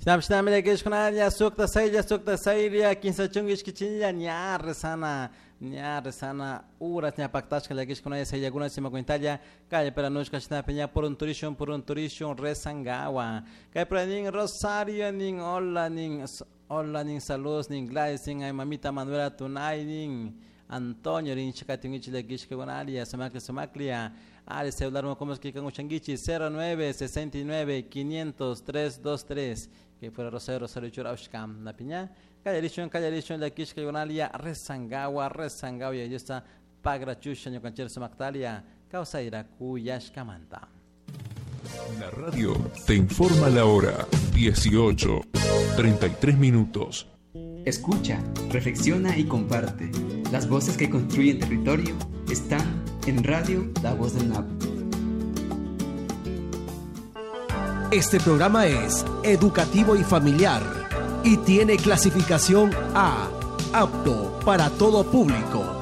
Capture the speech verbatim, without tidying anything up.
Shnam shnam ya kish kuna ya sukta sai ya sukta sai ya quince chungish kichinya nya resana nya resana urat nya paktash kala kish kuna ya sai ya guna sima kuintalia calle para nos kashna peña por un turismo por un turismo resangawa calle para ning Rosario ning hola ning hola ning saludos ning Gladys ning ay mamita Manuela Tunay ning Antonio ning chakatingichi la kish kuna ya samakli samaklia al celular no como es que con changichi cero nueve sesenta y nueve quinientos tres veintitrés que fuera Rosario Rosario Churaushkam na piña callarishon callarishon la kish kayonalia resangawa resangawa y está pagra chusha no cancher samaktalia causa ira kuyashkamanta. La radio te informa la hora dieciocho treinta y tres minutos. Escucha, reflexiona y comparte. Las voces que construyen territorio están en Radio La Voz del Napo. Este programa es educativo y familiar y tiene clasificación A, apto para todo público.